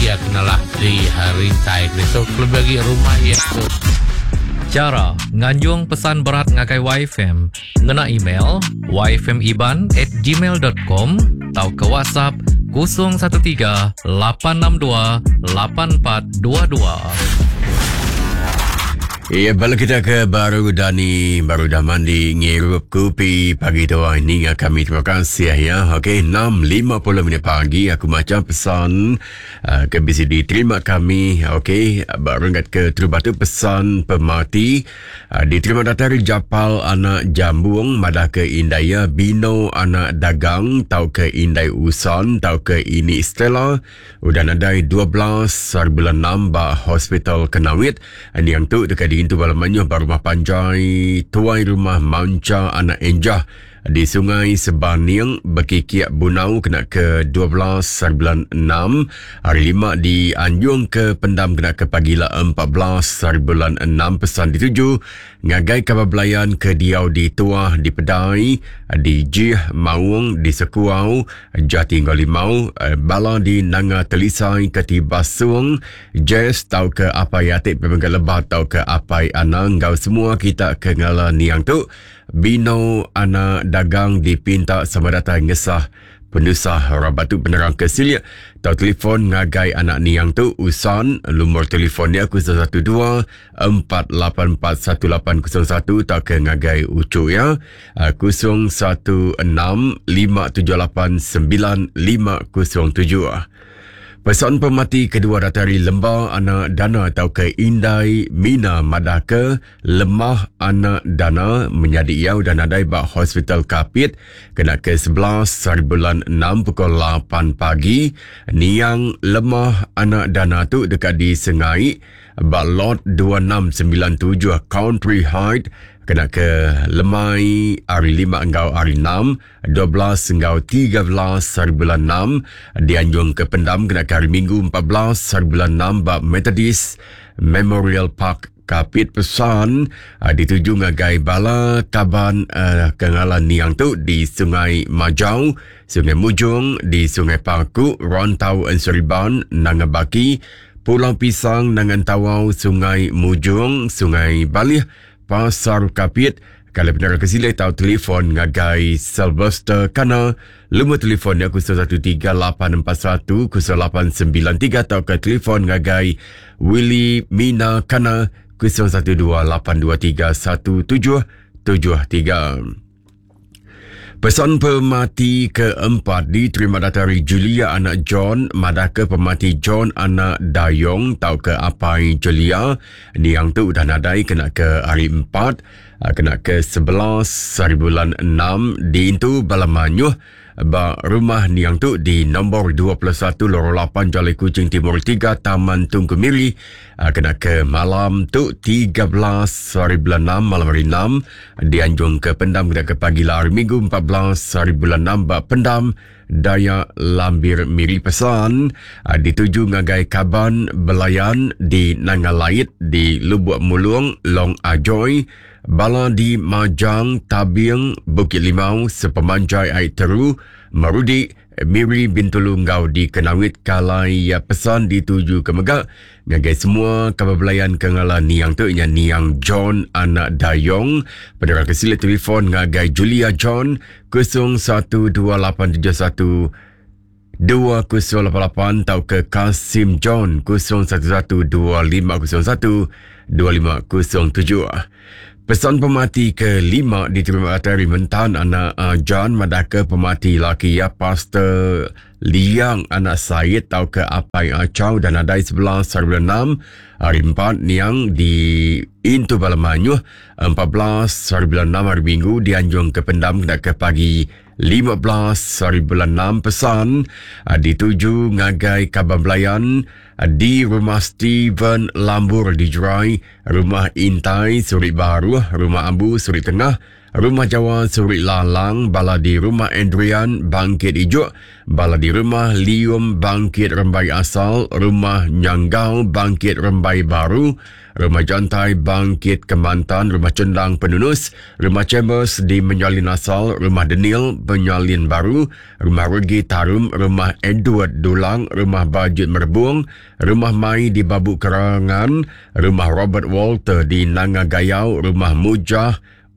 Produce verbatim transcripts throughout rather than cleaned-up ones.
ya kenalah di hari taik besok lebih bagi rumah ya tu. Cara nganjung pesan berat ngakai Y F M ngena email y f m iban at gmail dot com atau ke WhatsApp kosong satu tiga lapan enam dua lapan empat dua dua. Ya, balik kita ke baru Dani, baru dah mandi, ngirup kopi pagi tu ini kami terima kasih ya. Okey, enam lima puluh minit pagi aku macam pesan uh, ke B C D terima kami. Okey, baru ingat ke Terubatu pesan pemati uh, diterima datari Japal anak Jambung madah ke Indaya Bino anak dagang tau ke Indai Usan tau ke ini Stella udah nadai dua belas hari bulan enam ba hospital Kenawit ini yang tu dekat di itu balamannya rumah panjai tuai rumah manca anak enjah di Sungai Sebaning Bekikiak Bunau kena ke dua belas hari bulan enam hari lima di Anjung ke Pendam kena ke pagila empat belas hari bulan enam pesan dituju ngagai kabablayan ke Diau di Tuah di Pedai di Jih Maung di Sekuau Jati Ngolimau Bala di Nanga Telisai ke Tibasung Jess tau ke Apai Atik Pemenggal Lebah tau ke Apai Anang Gau semua kita ke ngala niang tu Bino anak dagang dipinta sama datang ngesah penusah Rabatu Penerang Kesilia tau telefon ngagai anak niang tu Usan lumur telefon dia kosong satu dua empat lapan empat satu lapan kosong satu tau ke ngagai ucu ya kosong satu enam lima tujuh lapan sembilan lima kosong tujuh. Pesan pemati kedua datari Lembah anak Dana atau ke Indai Mina madah ke Lemah anak Dana menjadi iau dan adai bak hospital Kapit kena ke sebelas hari bulan enam pukul lapan pagi niang Lemah anak Dana tu dekat di Sengai bak lot dua enam sembilan tujuh Country Height kena ke Lemai hari lima enggau hari enam dua belas enggau tiga belas hari bulan enam dianjung ke Pendam kena ke hari Minggu empat belas hari bulan enam bab Methodist Memorial Park Kapit pesan uh, dituju ngagai bala taban uh, kengalan niang tu di Sungai Majau Sungai Mujung di Sungai Paku Rontau Enseriban Nangabaki Pulau Pisang Nangantawau Sungai Mujung Sungai Balih Pasar Kapit kalau benar kesilai tahu telefon ngagai Sylvester Kana lumur telefonnya kosong satu tiga lapan empat satu kosong lapan sembilan tiga atau ke telefon ngagai Willy Mina Kana kosong satu dua lapan dua tiga satu tujuh tujuh tiga. Pesan pemati keempat diterima datari Julia anak John madah ke pemati John anak Dayong tau ke Apai Julia ni yang tu dah nadai kena ke hari empat kena ke sebelas hari bulan enam di itu Balamanyuh ba rumah ni yang tu di nombor dua puluh satu Lorong lapan Jalai Kuching Timur tiga Taman Tunku Miri kena ke malam tu tiga belas hari bulan enam malam hari enam dianjung ke Pendam kena ke pagi hari Minggu empat belas hari bulan enam ba Pendam Daya Lambir Miri pesan dituju ngagai Kaban Belayan di Nangalait di Lubuk Mulung Long Ajoy Bala di Majang, Tabing, Bukit Limau, Sepemanjai Air Teru, Marudi, Miri Bintulu Ngau di Kenawit Kalai ya pesan dituju ke Megak. Ngagai semua kababelayan kengalan niang tu nya niang John anak Dayong. Pendengar kesilat telefon ngagai Julia John kosong satu dua lapan tujuh satu dua kosong lapan lapan tau ke Kasim John kosong satu satu dua lima kosong satu dua lima kosong tujuh. Pesan pemati kelima diterima dari Mentan anak uh, John madaka pemati laki ya Pastor Liang anak Syed tau ke Apai Acau dan adai sebelas hari bulan enam hari empat niang di Intu Balamanyuh empat belas hari bulan enam hari Minggu dianjung ke Pendam kena ke pagi lima belas hari bulan enam pesan uh, dituju ngagai Kabablayan uh, di rumah Steven Lambur di Jerai, rumah Intai Surit Baru, rumah Ambu Surit Tengah, Rumah Jawa Suri Lalang, bala di Rumah Andrian Bangkit Ijuk, bala di Rumah Lium Bangkit Rembai Asal, Rumah Nyanggau Bangkit Rembai Baru, Rumah Jantai Bangkit Kemantan, Rumah Cendang Penunus, Rumah Chambers di Menyalin Asal, Rumah Denil Penyalin Baru, Rumah Regi Tarum, Rumah Edward Dulang, Rumah Bajut Merbung, Rumah Mai di Babuk Kerangan, Rumah Robert Walter di Nanga Gayau, Rumah Mujah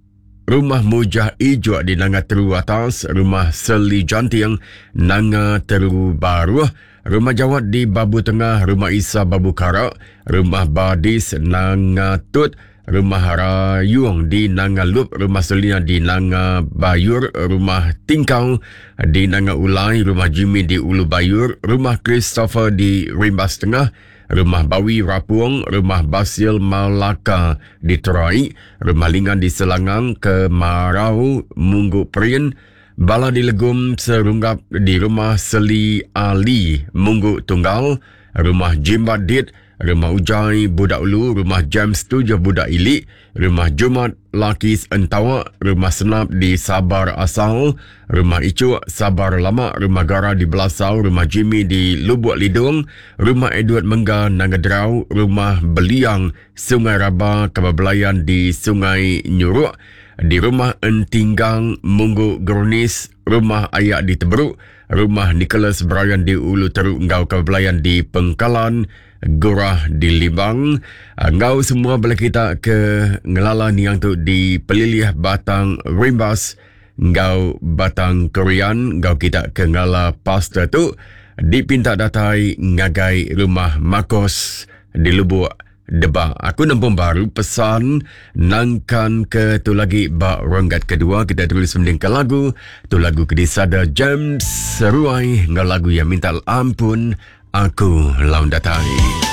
Rumah Mujah Ijuk di Nanga Teru Atas, Rumah Seli Jantiang Nanga Teru Baru, Rumah Jawat di Babu Tengah, Rumah Isa Babu Karak, Rumah Badis Nanga Tut, Rumah Rayung di Nanga Lup, Rumah Selina di Nanga Bayur, Rumah Tingkau di Nanga Ulai, Rumah Jimmy di Ulu Bayur, Rumah Christopher di Rimbas Tengah, Rumah Bawi Rapuang, Rumah Basil Malaka di Terai, Rumah Lingan di Selangang, Kemarau Munggu Prien, Bala di Legum Serunggap di Rumah Seli Ali Munggu Tunggal, Rumah Jimbat Dit, Rumah Ujai Budak Ulu, Rumah James Tujuh Budak Ilik, Rumah Jumat Lakis Entawa, Rumah Senap di Sabar Asal, Rumah Icuk Sabar Lama, Rumah Gara di Belasau, Rumah Jimmy di Lubuk Lidung, Rumah Edward Mengga Nangadrau, Rumah Beliang Sungai Raba Kababelayan di Sungai Nyuruk, di Rumah Entinggang Munggu Gronis, Rumah Ayak di Teberuk, Rumah Nicholas Brian di Ulu Teruk Ngau Kababelayan di Pengkalan, Gurah di Libang. Ngau semua boleh kita ke ngelala ni yang tu di Pelilih Batang Rimbas, ngau Batang Korean, ngau kita ke ngala pasta tu di Pintak Datai ngagai Rumah Makos di Lubuk Debak. Aku nampung baru pesan nangkan ke tu lagi bak renggat kedua. Kita tulis mendingkan lagu tu, lagu kedisada James Seruai, ngau lagu yang minta ampun aku laun datai.